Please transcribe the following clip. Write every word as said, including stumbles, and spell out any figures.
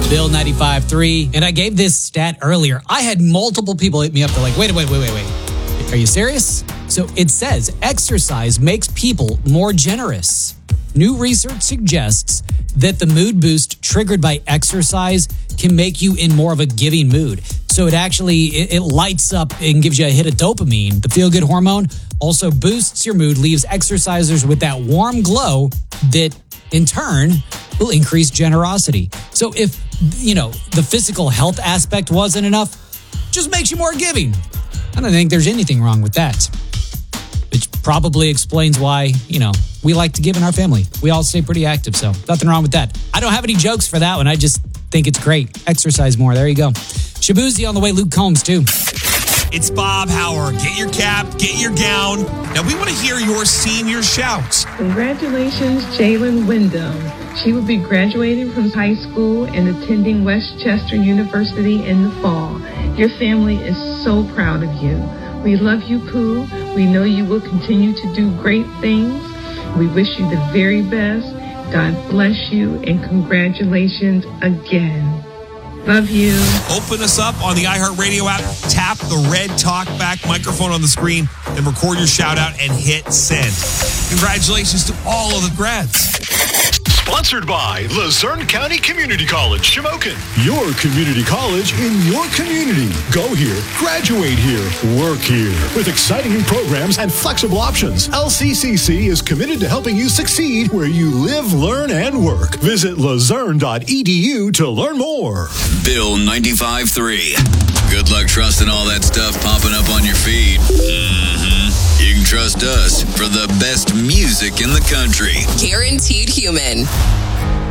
Bill ninety-five point three. And I gave this stat earlier. I had multiple people hit me up. They're like, wait, wait, wait, wait, wait. Are you serious? So it says exercise makes people more generous. New research suggests that the mood boost triggered by exercise can make you in more of a giving mood. So it actually, it, it lights up and gives you a hit of dopamine. The feel-good hormone also boosts your mood, leaves exercisers with that warm glow that, in turn, will increase generosity. So if, you know, the physical health aspect wasn't enough, just makes you more giving. I don't think there's anything wrong with that. Which probably explains why, you know, we like to give in our family. We all stay pretty active, so nothing wrong with that. I don't have any jokes for that one. I just think it's great. Exercise more. There you go. Shabuzi on the way. Luke Combs, too. It's Bob Howard. Get your cap, get your gown. Now, we want to hear your senior shouts. Congratulations, Jalen Wyndham. She will be graduating from high school and attending Westchester University in the fall. Your family is so proud of you. We love you, Pooh. We know you will continue to do great things. We wish you the very best. God bless you, and congratulations again. Love you. Open us up on the iHeartRadio app. Tap the red talkback microphone on the screen and record your shout out and hit send. Congratulations to all of the grads. Sponsored by Luzerne County Community College, Shamokin. Your community college in your community. Go here, graduate here, work here. With exciting programs and flexible options, L C C C is committed to helping you succeed where you live, learn, and work. Visit luzerne dot e d u to learn more. Bill ninety-five point three. Good luck trusting all that stuff popping up on your feed. Mm-hmm. You can trust us for the best music in the country. Guaranteed Human.